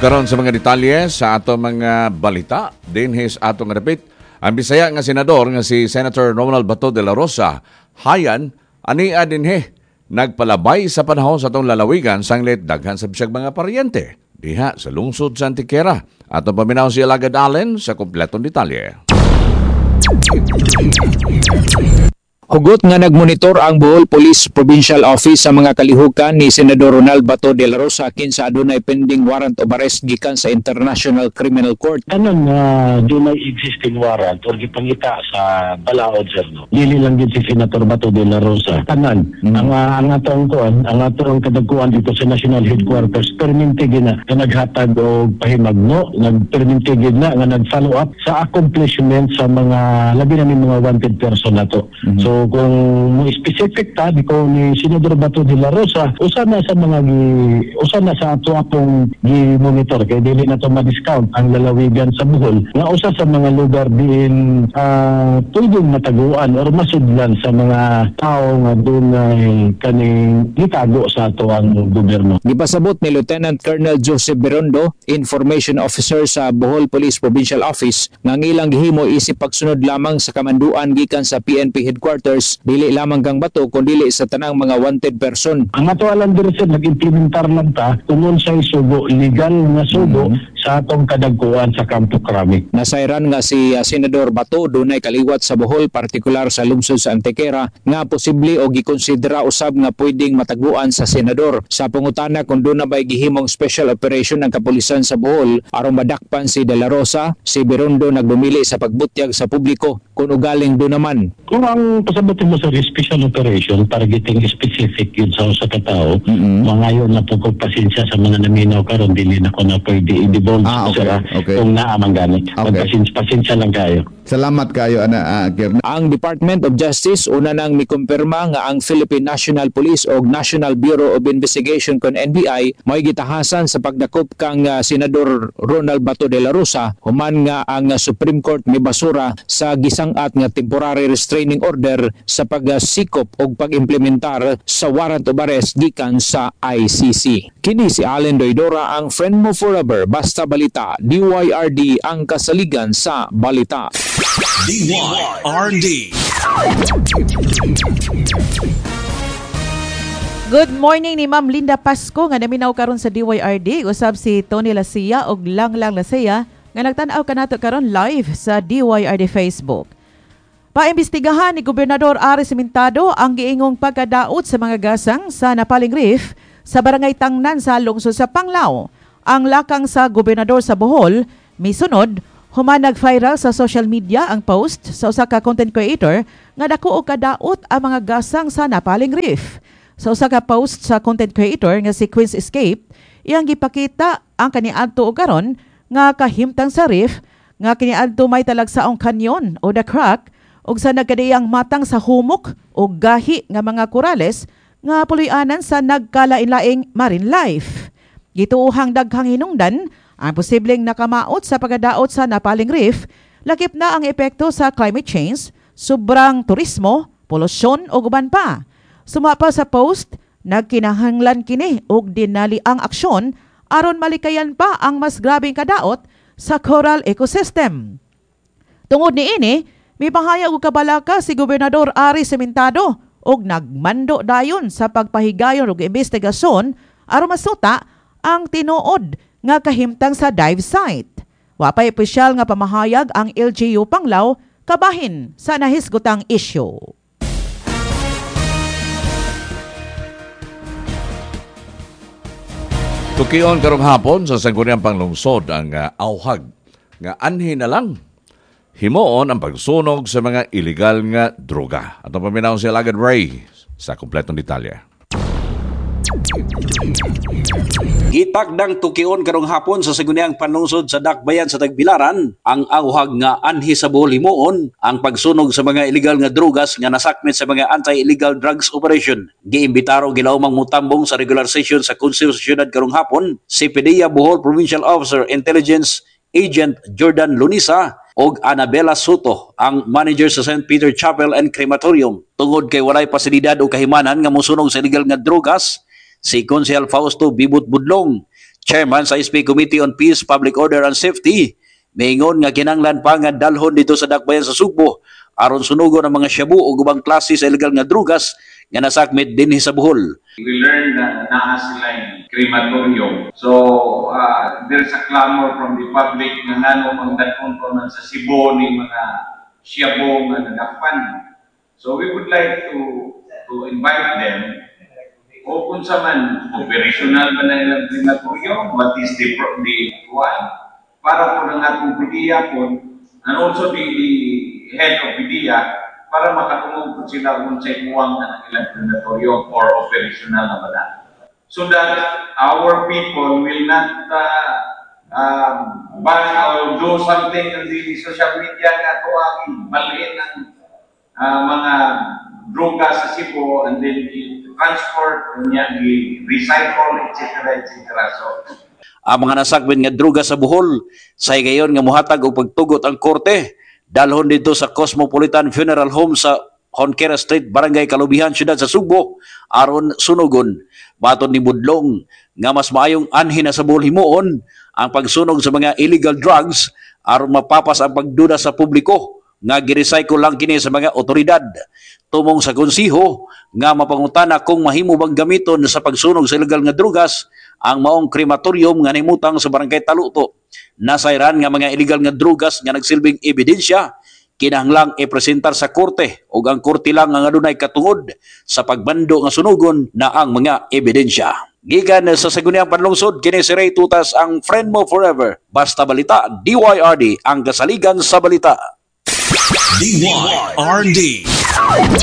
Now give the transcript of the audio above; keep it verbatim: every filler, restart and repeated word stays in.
karon sa mga detalye sa ato mga balita dinhi sa atong repit. Ang Bisaya nga senador nga si Senator Ronald Bato de la Rosa hayan ania dinhi nagpalabay sa panahon sa atong lalawigan sanglit daghan sa bisag mga paryente diha sa lungsod sa Antiquera. Atong paminaw si Alagad Allen sa kompletong detalye. Hugot nga nagmonitor ang Bohol Police Provincial Office sa mga kalihukan ni Senador Ronald Bato de la Rosa kinsa adunay pending warrant of arrest gikan sa International Criminal Court. Kanon nga uh, dunay existing warrant or gipangita sa balaod sir no. Dili lang gid si Senator Bato de la Rosa. Tanan mm-hmm. ang uh, ang atong kuan, ang atong kadagkuan dito sa National Headquarters perminti gid na nga naghatag og pahimagno, nagperminti gid na nga nag-follow up sa accomplishment sa mga labi na mga wanted person nato. Mm-hmm. So So kung mo specific ta di ko ni Senador Bato de la Rosa usa na sa mga gi, usa na sa ato atong gi-monitor kay dili na to ma-discount ang lalawigan sa Bohol nga usa sa mga lugar diin uh, pwedeng mataguan or masudlan sa mga tao nga dunay kaning gitago sa ato ang gobyerno. Gipasabot ni Lieutenant Colonel Joseph Berondo, Information Officer sa Bohol Police Provincial Office, nga ngilang gihimo isip pagsunod lamang sa kamanduan gikan sa P N P Headquarters dili lamang kang Bato kundi sa tanang mga wanted person. Ang ato alam diri sir nag-implementar lang ta kung unsay sugo legal nga sugo mm-hmm. sa atong kadagkuan sa Campo Crame. Nasayran nga si uh, Senador Bato dunay kaliwat sa Bohol partikular sa lungsod sa Antiquera nga posible o gikonsidera usab nga pwedeng mataguan sa senador. Sa pangutana kung doon na ba'y gihimong special operation ng kapulisan sa Bohol aron madakpan si De La Rosa, si Berondo nagdumili sa pagbutyag sa publiko kung ugaling doon naman. Kung ang pasabutin mo sa special operation targeting specific yun sa usa ka tawo, mm-hmm. mangayon na po kong pasensya sa mga naminaw karon dili na ko na pwede i-divulge ah, okay. sila okay. kung naamang ganit. Okay. Pasensya, pasensya lang kayo. Salamat kayo ana uh, Ang Department of Justice una nang mikumpirma nga ang Philippine National Police o National Bureau of Investigation kon N B I may gitahasan sa pagdakop kang uh, Senador Ronald Bato de la Rosa human nga ang uh, Supreme Court mibasura sa gisangat nga temporary restraining order sa pagsikop o pag-implementar sa warrant of arrest gikan sa I C C. Kini si Allen Doidora, ang friend mo forever, basta balita, D Y R D ang kasaligan sa balita. D Y R D. Good morning ni Ma'am Linda Pasco nga naminaw karon sa D Y R D. Usab si Tony Lacia og Langlang Lacia nga nagtan-aw kanato karon live sa D Y R D Facebook. Paimbestigahan ni Gobernador Aris Cimentado ang giingong pagkadaot sa mga gasang sa Napaling Reef sa Barangay Tangnan sa lungsod sa Panglao. Ang lakang sa Gobernador sa Bohol misunod human nag-viral sa social media ang post sa usa ka content creator nga dako og kadaot ang mga gasang sa Napaling Reef. Sa usa ka post sa content creator nga si Queen's Escape, iyang gipakita ang kaniadto og karon nga kahimtang sa reef nga kaniadto may talagsaong kanyon o the crack ug sa nagkadiyang matang sa humok o gahi nga mga korales nga puloy-anan sa nagkalain-laing marine life. Gituohang daghang hinungdan ang posibleng nakamaot sa pagkadaot sa Napaling Reef, lakip na ang epekto sa climate change, sobrang turismo, polusyon o guban pa. Sumapa sa post, nagkinahanglan kini og dinali ang aksyon aron malikayan pa ang mas grabeng kadaot sa coral ecosystem. Tungod niini, may pahayag og kabalaka si Gobernador Aris Cimentado og nagmando dayon sa pagpahigayon og investigasyon aron masuta ang tinuod nga kahimtang sa dive site. Wapay opisyal nga pamahayag ang L G U Panglao kabahin sa nahisgotang issue. Tukion karong hapon sa sangguniang panglungsod ang uh, awhag nga anhi na lang himoon ang pagsunog sa mga illegal nga droga. At ang paminaw si Alagad Ray sa kompletong detalye. Gitakdang tukion karong hapon sa sangguniang panlungsod sa Dakbayan sa Tagbilaran ang awhag nga anhi sa Bohol himoon ang pagsunog sa mga illegal nga drogas nga nasakmit sa mga anti-illegal drugs operation. Giimbitaro gilawmang mutambong sa regular session sa Konseho sa Syudad karong hapon si P D E A Bohol Provincial Officer Intelligence Agent Jordan Lunisa og Annabella Soto, ang manager sa Saint Peter Chapel and Crematorium. Tungod kay walay pasilidad o kahimanan nga mosunog sa illegal nga drogas, si Konsehal Fausto Bibot Budlong, Chairman sa S P Committee on Peace, Public Order and Safety, maingon nga kinanglan pa nga dalhon dito sa dakbayan sa Sugbo aron sunugon ang mga shabu o ubang klase sa illegal nga drugas nga nasakmit dinhi sa Bohol. We learned na naa sila yung crematorium. So, uh, there's a clamor from the public nga nano ang dalhon po man sa Cebu ni mga shabu nga nagafan. So, we would like to to invite them o kung sa man operational ba na ilang crematorium, what is the, the one, para po ng atong P D E A po, and also the, the head of P D E A, para makatumog po sila kung sa imuwang na ng ilang crematorium or operational na ba na. So that our people will not uh, um, ban or do something on the social media nga to ang baliin ng uh, mga droga sa Cebu and then transport niya, recycle, et cetera et cetera. So, ang mga nasakmit nga droga sa Bohol say gayon nga mohatag og pagtugot ang korte dalhon dito sa Cosmopolitan Funeral Home sa Honquera Street, Barangay Kalubihan, Siyudad sa Sugbo aron sunugon. Baton ni Budlong nga mas maayong anhin na sa Bohol himuon ang pagsunog sa mga illegal drugs aron mapapas ang pagduda sa publiko nga gi-recycle lang kini sa mga otoridad. Tumong sa konsiho nga mapangutana kung mahimo bang gamiton sa pagsunog sa illegal nga drugas ang maong krematorium nga nimutang sa Barangay Taluto. Nasayran nga mga illegal nga drugas nga nagsilbing ebidensya kinahanglang ipresentar sa korte ug ang korte lang nga adunay katungod sa pagbando nga sunugon na ang mga ebidensya. Gikan sa Sangguniang Panlungsod, kini si Ray Tutas, ang friend mo forever. Basta balita, D Y R D ang kasaligan sa balita. D Y R D.